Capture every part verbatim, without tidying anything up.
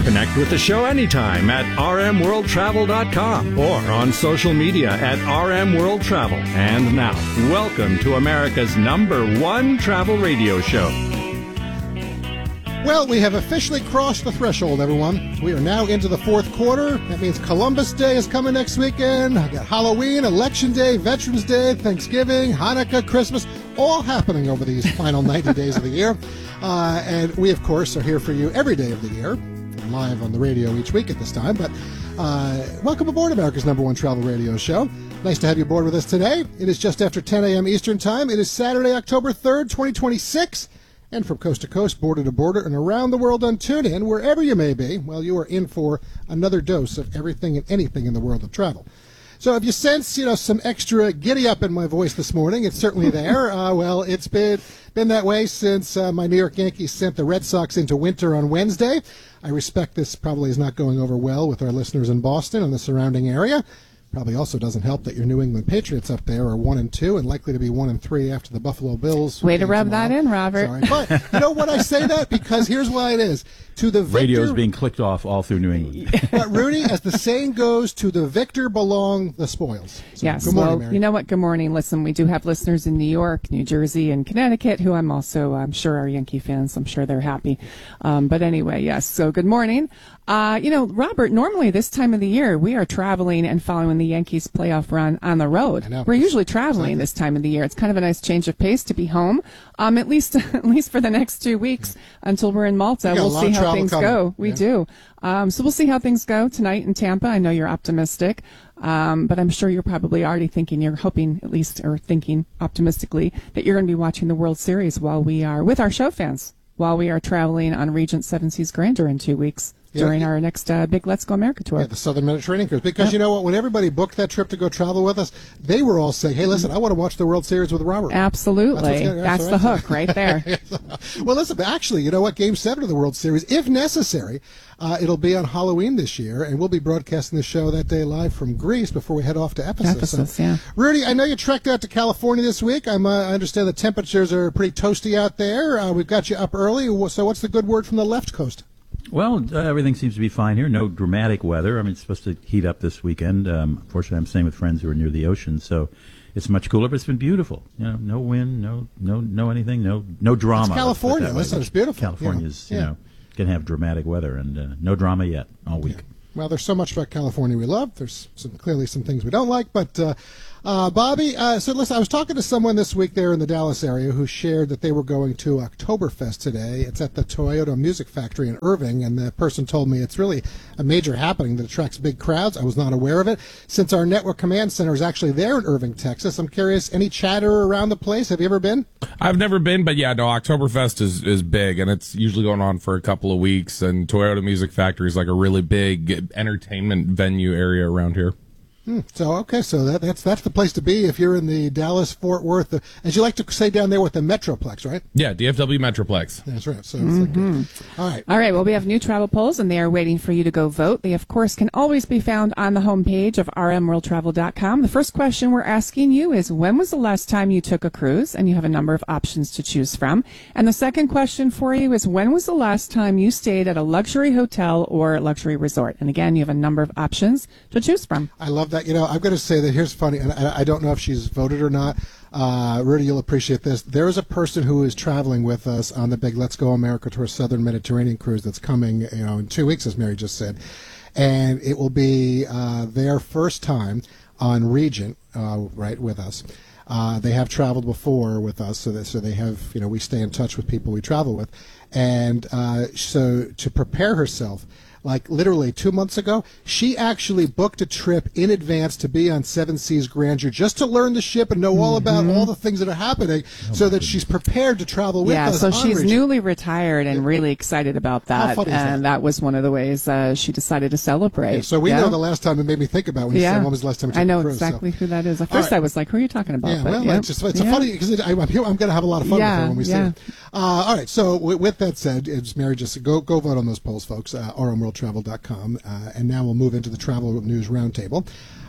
Connect with the show anytime at r m world travel dot com or on social media at R M World Travel. And now, welcome to America's number one travel radio show. Well, we have officially crossed the threshold, everyone. We are now into the fourth quarter. That means Columbus Day is coming next weekend. I got Halloween, Election Day, Veterans Day, Thanksgiving, Hanukkah, Christmas, all happening over these final ninety days of the year. Uh, and we, of course, are here for you every day of the year, live on the radio each week at this time. But uh, welcome aboard America's number one travel radio show. Nice to have you aboard with us today. It is just after ten a.m. Eastern Time. It is Saturday, October third, twenty twenty-six. And from coast to coast, border to border, and around the world on TuneIn, wherever you may be, well, you are in for another dose of everything and anything in the world of travel. So if you sense, you know, some extra giddy-up in my voice this morning, it's certainly there. Uh, well, it's been been that way since uh, my New York Yankees sent the Red Sox into winter on Wednesday. I respect this probably is not going over well with our listeners in Boston and the surrounding area. Probably also doesn't help that your New England Patriots up there are one and two and likely to be one and three after the Buffalo Bills. Way to rub tomorrow. That in, Robert. Sorry. But you know what I say that because here's why it is. To the victor, radio's being clicked off all through New England. But Rudy, as the saying goes, to the victor belong the spoils. So, yes. Good morning, well, Mary. You know what? Good morning. Listen, we do have listeners in New York, New Jersey, and Connecticut who I'm also, I'm sure, are Yankee fans. I'm sure they're happy. Um, but anyway, yes. So good morning. Uh, you know, Robert, normally this time of the year, we are traveling and following the Yankees playoff run on the road. I know. We're usually traveling this time of the year. It's kind of a nice change of pace to be home, um, at least at least for the next two weeks until we're in Malta. We'll see how things coming. go. We yeah. do. Um, so we'll see how things go tonight in Tampa. I know you're optimistic, um, but I'm sure you're probably already thinking, you're hoping at least, or thinking optimistically, that you're going to be watching the World Series while we are, with our show fans, while we are traveling on Regent Seven Seas Grandeur in two weeks. Yeah, during our next uh, big Let's Go America tour. Yeah, the Southern Mediterranean cruise. Because yep. you know what? When everybody booked that trip to go travel with us, they were all saying, hey, listen, I want to watch the World Series with Robert. Absolutely. That's, That's the hook right there. Well, listen, actually, you know what? Game seven of the World Series, if necessary, uh, it'll be on Halloween this year, and we'll be broadcasting the show that day live from Greece before we head off to Ephesus. Ephesus, so, yeah. Rudy, I know you trekked out to California this week. I'm, uh, I understand the temperatures are pretty toasty out there. Uh, we've got you up early. So what's the good word from the left coast? Well, uh, everything seems to be fine here. No dramatic weather. I mean, it's supposed to heat up this weekend. Um, unfortunately, I'm staying with friends who are near the ocean, so it's much cooler. But it's been beautiful. You know, no wind, no, no, no anything, no, no drama. It's California. Listen, it's beautiful. California's, yeah. you Yeah. know, going to have dramatic weather and uh, no drama yet all week. Yeah. Well, there's so much about California we love. There's some, clearly some things we don't like, but uh, uh, Bobby, uh, so listen, I was talking to someone this week there in the Dallas area who shared that they were going to Oktoberfest today. It's at the Toyota Music Factory in Irving, and the person told me it's really a major happening that attracts big crowds. I was not aware of it. Since our network command center is actually there in Irving, Texas, I'm curious, any chatter around the place? Have you ever been? I've never been, but yeah, no, Oktoberfest is, is big, and it's usually going on for a couple of weeks, and Toyota Music Factory is like a really big entertainment venue area around here. Hmm. So, okay, so that, that's that's the place to be if you're in the Dallas-Fort Worth, uh, as you like to say down there with the Metroplex, right? Yeah, D F W Metroplex. That's right. So, mm-hmm. it's like, uh, all right. All right, well, we have new travel polls, and they are waiting for you to go vote. They, of course, can always be found on the homepage of r m world travel dot com. The first question we're asking you is, when was the last time you took a cruise? And you have a number of options to choose from. And the second question for you is, when was the last time you stayed at a luxury hotel or luxury resort? And again, you have a number of options to choose from. I love that. You know, I've got to say that here's funny, and I, I don't know if she's voted or not. Uh, Rudy, you'll appreciate this. There is a person who is traveling with us on the big Let's Go America Tour Southern Mediterranean cruise that's coming, you know, in two weeks, as Mary just said. And it will be uh, their first time on Regent, uh, right, with us. Uh, they have traveled before with us, so that so they have, you know, we stay in touch with people we travel with. And uh, so to prepare herself, like literally two months ago, she actually booked a trip in advance to be on Seven Seas Grandeur just to learn the ship and know all about mm-hmm. all the things that are happening oh so that she's prepared to travel with yeah, us. Yeah, so she's Regent. newly retired and yeah. really excited about that. How funny and is that? that was one of the ways uh, she decided to celebrate. Yeah, so we yeah? know the last time it made me think about when you yeah. said when was the last time you took I know a cruise, exactly so. who that is. At first right. I was like, who are you talking about? Yeah, but, well, yeah. it's just it's yeah. a funny because it, I'm, I'm going to have a lot of fun yeah, with her when we yeah. see her. Uh, all right, so with, with that said, as Mary just said, go, go vote on those polls, folks, uh, r m world travel dot com. Uh, and now we'll move into the Travel News Roundtable.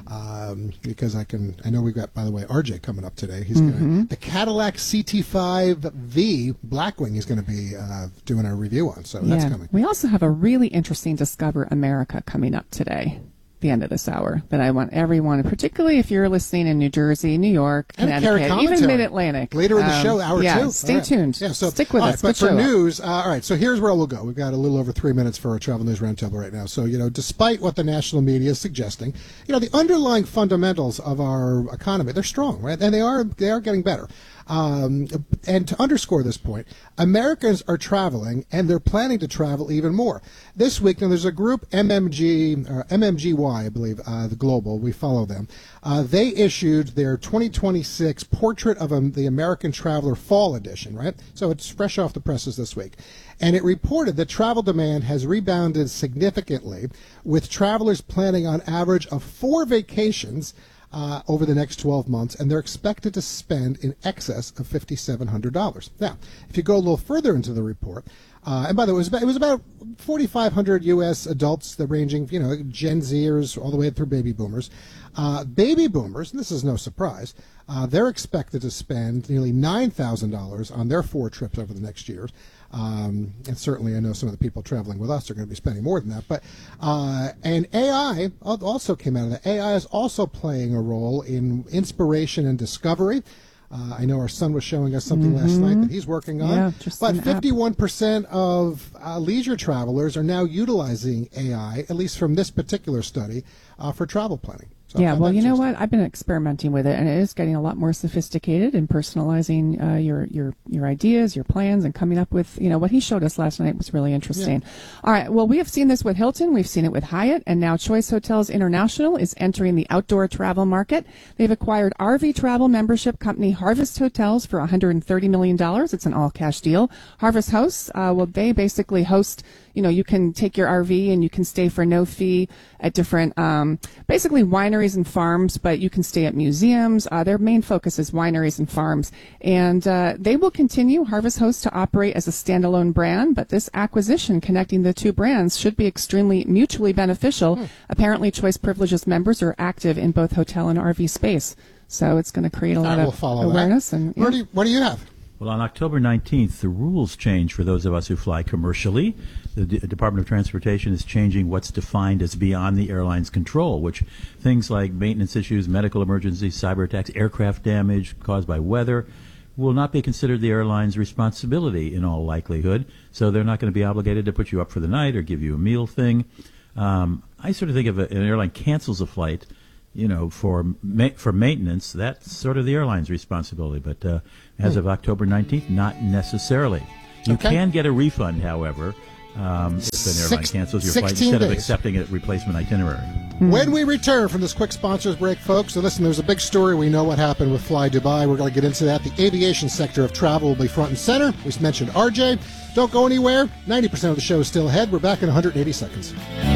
Um, because I can, I know we've got, by the way, R J coming up today. He's mm-hmm. going to, the Cadillac C T five V Blackwing he's going to be uh, doing a review on. So yeah. that's coming. We also have a really interesting Discover America coming up today. The end of this hour that I want everyone, particularly if you're listening in New Jersey, New York, and Connecticut, even Mid-Atlantic. Later in the um, show, hour yeah, two. Stay right. tuned. Yeah, so, stick with us. Right, but for news, uh, all right, so here's where we'll go. We've got a little over three minutes for our Travel News Roundtable right now. So, you know, despite what the national media is suggesting, you know, the underlying fundamentals of our economy, they're strong, right? And they are, they are getting better. Um, and to underscore this point, Americans are traveling, and they're planning to travel even more. This week, now there's a group, M M G, or M M G Y, I believe, uh, the Global, we follow them. Uh, they issued their twenty twenty-six Portrait of um, the American Traveler Fall Edition, right? So it's fresh off the presses this week. And it reported that travel demand has rebounded significantly, with travelers planning on average of four vacations Uh, over the next twelve months, and they're expected to spend in excess of five thousand seven hundred dollars. Now, if you go a little further into the report, uh, and by the way, it was about, it was about forty-five hundred U S adults, that ranging, you know, Gen Zers all the way through baby boomers. Uh, baby boomers, and this is no surprise, uh, they're expected to spend nearly nine thousand dollars on their four trips over the next year. Um, and certainly I know some of the people traveling with us are going to be spending more than that. But uh, and A I also came out of that. A I is also playing a role in inspiration and discovery. Uh, I know our son was showing us something mm-hmm. last night that he's working on. Yeah, just but fifty-one percent of uh, leisure travelers are now utilizing A I, at least from this particular study, uh, for travel planning. So yeah, well, you know what? I've been experimenting with it, and it is getting a lot more sophisticated in personalizing uh, your your your ideas, your plans, and coming up with, you know, what he showed us last night was really interesting. Yeah. All right, well, we have seen this with Hilton, we've seen it with Hyatt, and now Choice Hotels International is entering the outdoor travel market. They've acquired R V travel membership company Harvest Hotels for one hundred thirty million dollars. It's an all-cash deal. Harvest hosts, uh, well, they basically host, you know, you can take your R V and you can stay for no fee at different, um, basically wineries and farms, but you can stay at museums. Uh, their main focus is wineries and farms. And uh, they will continue, Harvest Hosts, to operate as a standalone brand, but this acquisition connecting the two brands should be extremely mutually beneficial. Hmm. Apparently, Choice Privileges members are active in both hotel and R V space. So it's going to create a lot I will of follow awareness. That. And yeah. Where do you, what do you have? Well, on October nineteenth, the rules change for those of us who fly commercially. The D- Department of Transportation is changing what's defined as beyond the airline's control, which things like maintenance issues, medical emergencies, cyber attacks, aircraft damage caused by weather will not be considered the airline's responsibility in all likelihood. So they're not going to be obligated to put you up for the night or give you a meal thing. Um, I sort of think if a, an airline cancels a flight, you know, for ma- for maintenance, that's sort of the airline's responsibility. But uh, as of October nineteenth, not necessarily. You okay. can get a refund, however, um, if an airline Six, cancels your flight instead days. of accepting a replacement itinerary. When we return from this quick sponsors break, folks, so listen, there's a big story. We know what happened with Fly Dubai. We're going to get into that. The aviation sector of travel will be front and center. We mentioned R J. Don't go anywhere. ninety percent of the show is still ahead. We're back in one hundred eighty seconds.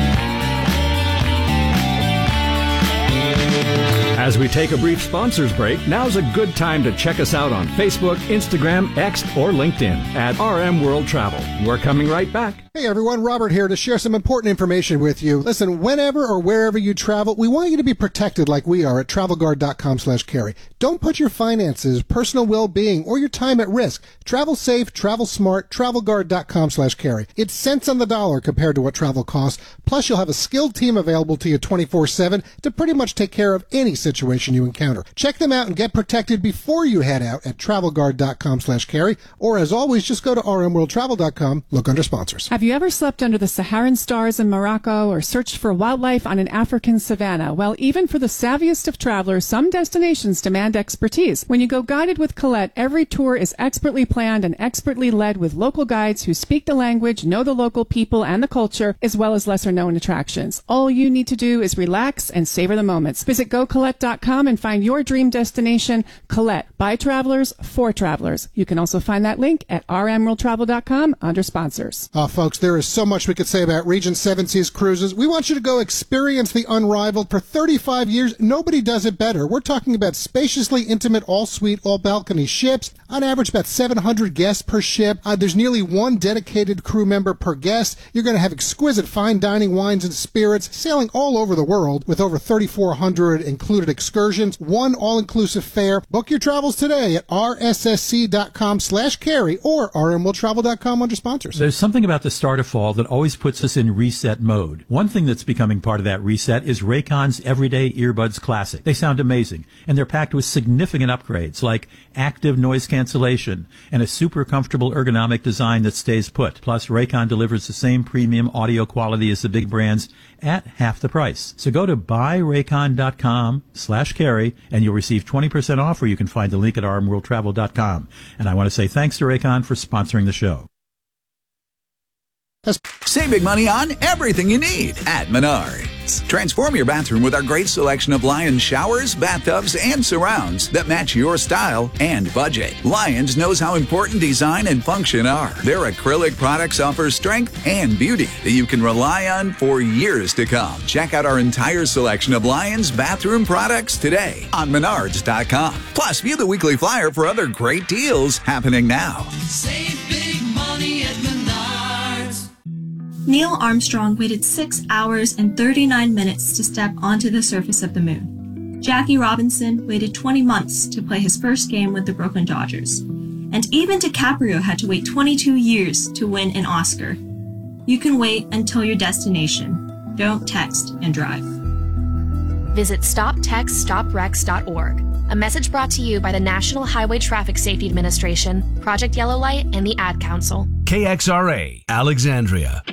As we take a brief sponsors break, now's a good time to check us out on Facebook, Instagram, X, or LinkedIn at R M World Travel. We're coming right back. Hey everyone, Robert here to share some important information with you. Listen, whenever or wherever you travel, we want you to be protected like we are at TravelGuard.com slash carry. Don't put your finances, personal well-being, or your time at risk. Travel safe, travel smart, TravelGuard.com slash carry. It's cents on the dollar compared to what travel costs. Plus, you'll have a skilled team available to you twenty-four seven to pretty much take care of any situation you encounter. Check them out and get protected before you head out at TravelGuard.com slash carry. Or as always, just go to R M World Travel dot com, look under sponsors. Have you ever slept under the Saharan stars in Morocco or searched for wildlife on an African savanna? Well, even for the savviest of travelers, some destinations demand expertise. When you go guided with Colette, every tour is expertly planned and expertly led with local guides who speak the language, know the local people and the culture, as well as lesser-known attractions. All you need to do is relax and savor the moments. Visit go colette dot com and find your dream destination, Colette, by travelers for travelers. You can also find that link at r m world travel dot com under sponsors. Oh, folks, there is so much we could say about Regent Seven Seas Cruises. We want you to go experience the unrivaled. For thirty-five years, nobody does it better. We're talking about spaciously intimate, all-suite, all-balcony ships. On average, about seven hundred guests per ship. Uh, there's nearly one dedicated crew member per guest. You're going to have exquisite fine dining wines and spirits, sailing all over the world with over thirty-four hundred included excursions, one all-inclusive fare. Book your travels today at r s s c dot com slash carry or r m world travel dot com under sponsors. There's something about the start of fall that always puts us in reset mode. One thing that's becoming part of that reset is Raycon's Everyday Earbuds Classic. They sound amazing, and they're packed with significant upgrades like active noise cancellation and a super comfortable ergonomic design that stays put. Plus, Raycon delivers the same premium audio quality as the big brands at half the price. So go to buy raycon dot com slash carry and you'll receive twenty percent off, or you can find the link at r m world travel dot com. And I want to say thanks to Raycon for sponsoring the show. Save big money on everything you need at Menards. Transform your bathroom with our great selection of Lions showers, bathtubs, and surrounds that match your style and budget. Lions knows how important design and function are. Their acrylic products offer strength and beauty that you can rely on for years to come. Check out our entire selection of Lions bathroom products today on menards dot com. Plus, view the weekly flyer for other great deals happening now. Save big money at Menards. Neil Armstrong waited six hours and thirty-nine minutes to step onto the surface of the moon. Jackie Robinson waited twenty months to play his first game with the Brooklyn Dodgers. And even DiCaprio had to wait twenty-two years to win an Oscar. You can wait until your destination. Don't text and drive. Visit stop text stop wrecks dot org. A message brought to you by the National Highway Traffic Safety Administration, Project Yellow Light, and the Ad Council. K X R A, Alexandria.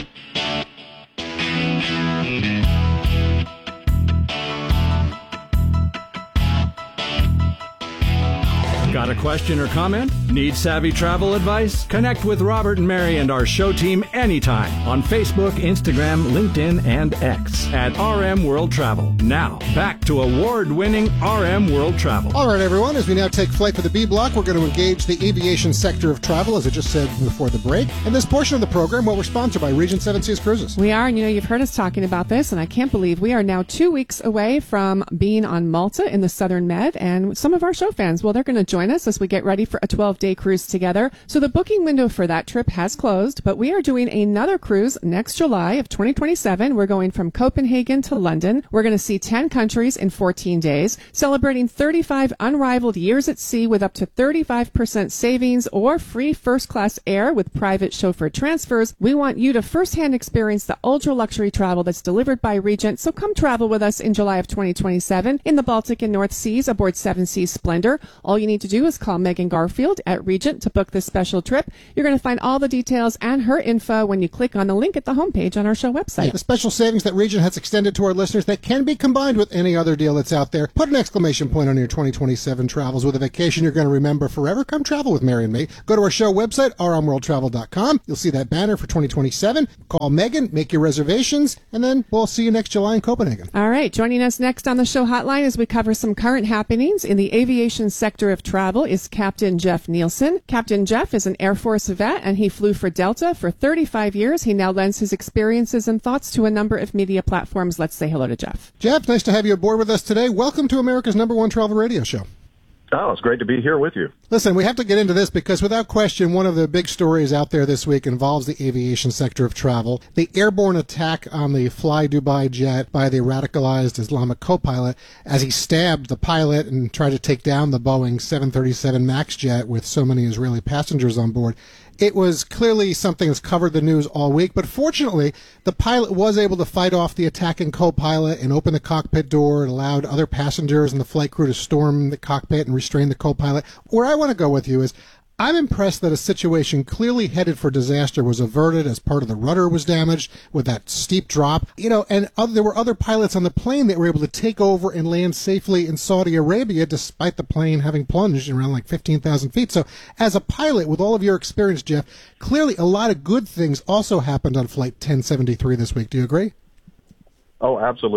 Got a question or comment? Need savvy travel advice? Connect with Robert and Mary and our show team anytime on Facebook, Instagram, LinkedIn, and X at R M World Travel. Now, back to award-winning R M World Travel. All right, everyone, as we now take flight for the B block, we're going to engage the aviation sector of travel, as I just said before the break. And this portion of the program, well, we're sponsored by Regent Seven Seas Cruises. We are, and you know, you've heard us talking about this, and I can't believe we are now two weeks away from being on Malta in the Southern Med, and some of our show fans, well, they're going to join us as we get ready for a twelve-day cruise together. So the booking window for that trip has closed, but we are doing another cruise next July of twenty twenty-seven. We're going from Copenhagen to London. We're going to see ten countries in fourteen days, celebrating thirty-five unrivaled years at sea with up to thirty-five percent savings or free first-class air with private chauffeur transfers. We want you to firsthand experience the ultra-luxury travel that's delivered by Regent, so come travel with us in July of twenty twenty-seven in the Baltic and North Seas aboard Seven Seas Splendor. All you need to do is call Megan Garfield at Regent to book this special trip. You're going to find all the details and her info when you click on the link at the homepage on our show website. Yeah, the special savings that Regent has extended to our listeners that can be combined with any other deal that's out there. Put an exclamation point on your twenty twenty-seven travels with a vacation you're going to remember forever. Come travel with Mary and me. Go to our show website, r m world travel dot com. You'll see that banner for twenty twenty-seven. Call Megan, make your reservations, and then we'll see you next July in Copenhagen. All right. Joining us next on the show hotline as we cover some current happenings in the aviation sector of travel is Captain Jeff Nielsen. Captain Jeff is an Air Force vet, and he flew for Delta for thirty-five years. He now lends his experiences and thoughts to a number of media platforms. Let's say hello to Jeff. Jeff, nice to have you aboard with us today. Welcome to America's number one travel radio show. Oh, it's great to be here with you. Listen, we have to get into this because without question, one of the big stories out there this week involves the aviation sector of travel. The airborne attack on the Fly Dubai jet by the radicalized Islamic co-pilot as he stabbed the pilot and tried to take down the Boeing seven thirty-seven MAX jet with so many Israeli passengers on board. It was clearly something that's covered the news all week, but fortunately, the pilot was able to fight off the attacking co-pilot and open the cockpit door and allowed other passengers and the flight crew to storm the cockpit and restrain the co-pilot. Where I want to go with you is, I'm impressed that a situation clearly headed for disaster was averted as part of the rudder was damaged with that steep drop. You know, and other, there were other pilots on the plane that were able to take over and land safely in Saudi Arabia despite the plane having plunged around like fifteen thousand feet. So as a pilot, with all of your experience, Jeff, clearly a lot of good things also happened on Flight ten seventy-three this week. Do you agree? Oh, absolutely.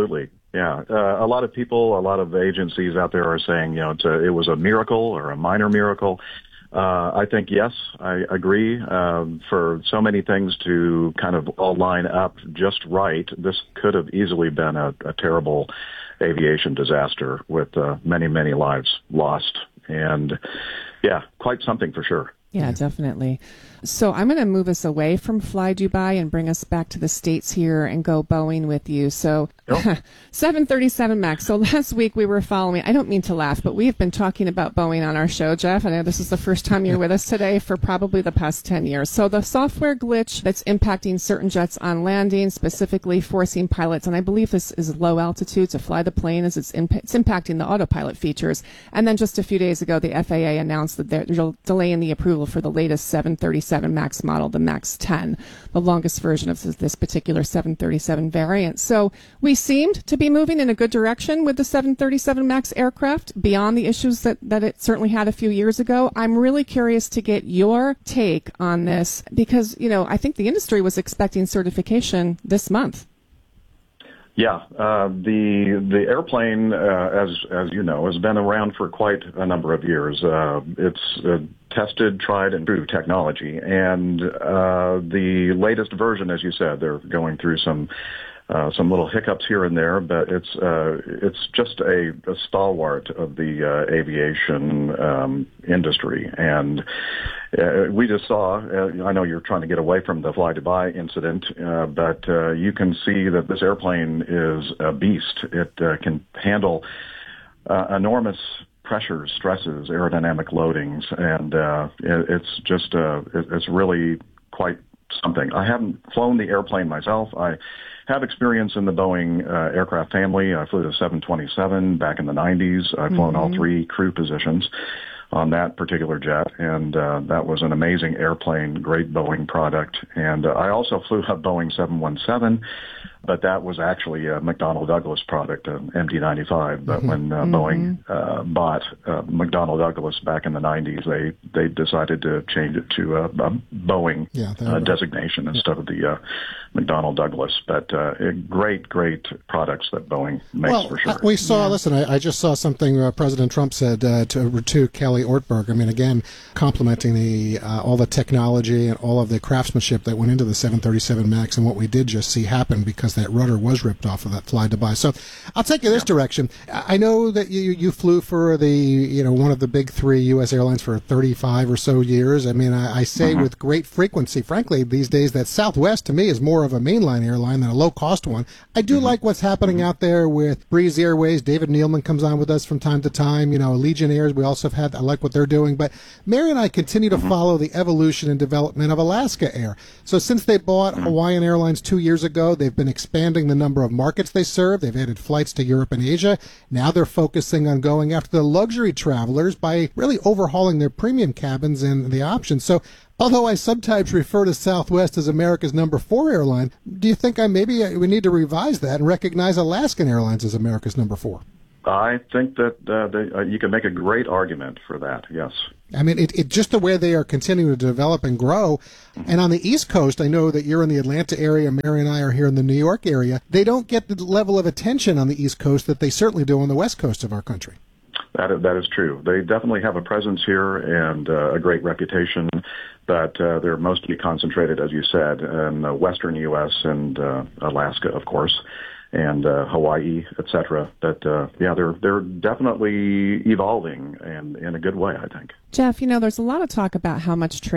Yeah, uh, a lot of people, a lot of agencies out there are saying, you know, it's a, it was a miracle or a minor miracle. Uh, I think, yes, I agree. Um, for so many things to kind of all line up just right, this could have easily been a, a terrible aviation disaster with uh, many, many lives lost. And, yeah, quite something for sure. Yeah, definitely. So I'm going to move us away from Fly Dubai and bring us back to the States here and go Boeing with you. So yep. seven thirty-seven MAX. So last week we were following, I don't mean to laugh, but we've been talking about Boeing on our show, Jeff. I know this is the first time you're with us today for probably the past ten years. So the software glitch that's impacting certain jets on landing, specifically forcing pilots, and I believe this is low altitude to fly the plane as it's, imp- it's impacting the autopilot features. And then just a few days ago, the F A A announced that they're delaying the approval for the latest seven thirty-seven MAX model, the MAX ten, the longest version of this particular seven thirty-seven variant. So we seemed to be moving in a good direction with the seven thirty-seven MAX aircraft beyond the issues that, that it certainly had a few years ago. I'm really curious to get your take on this because, you know, I think the industry was expecting certification this month. Yeah, uh, the the airplane, uh, as as you know, has been around for quite a number of years. Uh, it's uh, tested, tried, and true technology, and uh, the latest version, as you said, they're going through some uh, some little hiccups here and there, but it's uh, it's just a, a stalwart of the uh, aviation um, industry, and uh, we just saw. Uh, I know you're trying to get away from the Fly Dubai incident, uh, but uh, you can see that this airplane is a beast. It uh, can handle uh, enormous pressures, stresses, aerodynamic loadings, and uh, it, it's just uh, it, it's really quite something. I haven't flown the airplane myself. I have experience in the Boeing uh, aircraft family. I flew the seven twenty-seven back in the nineties. I've flown mm-hmm. all three crew positions on that particular jet, and uh, that was an amazing airplane, great Boeing product. And uh, I also flew a Boeing seven one seven, but that was actually a McDonnell Douglas product, an M D ninety-five. But mm-hmm. when uh, mm-hmm. Boeing uh, bought uh, McDonnell Douglas back in the nineties, they, they decided to change it to a, a Boeing yeah, uh, designation yeah. instead of the uh, McDonnell Douglas. But uh, great, great products that Boeing makes well, for sure. Uh, we saw, yeah. listen, I, I just saw something uh, President Trump said uh, to, to Kelly Ortberg. I mean, again, complimenting the uh, all the technology and all of the craftsmanship that went into the seven thirty-seven MAX and what we did just see happen because that rudder was ripped off of that Fly Dubai. So I'll take you this yeah. direction. I know that you, you flew for the, you know, one of the big three U S airlines for thirty-five or so years. I mean, I, I say mm-hmm. with great frequency, frankly, these days that Southwest to me is more of a mainline airline than a low-cost one. I do mm-hmm. like what's happening mm-hmm. out there with Breeze Airways. David Neilman comes on with us from time to time. You know, Allegiant Airs, we also have had, I like what they're doing. But Mary and I continue to mm-hmm. follow the evolution and development of Alaska Air. So since they bought mm-hmm. Hawaiian Airlines two years ago, they've been expanding the number of markets they serve. They've added flights to Europe and Asia. Now they're focusing on going after the luxury travelers by really overhauling their premium cabins and the options. So although I sometimes refer to Southwest as America's number four airline, do you think I maybe we need to revise that and recognize Alaskan Airlines as America's number four? I think that uh, they, uh, you can make a great argument for that, yes. I mean, it, it just the way they are continuing to develop and grow. And on the East Coast, I know that you're in the Atlanta area, Mary and I are here in the New York area. They don't get the level of attention on the East Coast that they certainly do on the West Coast of our country. That is, that is true. They definitely have a presence here and uh, a great reputation, but uh, they're mostly concentrated, as you said, in the western U S and uh, Alaska, of course, and uh, Hawaii, et cetera. But uh, yeah, they're they're definitely evolving and in a good way, I think. Jeff, you know, there's a lot of talk about how much trade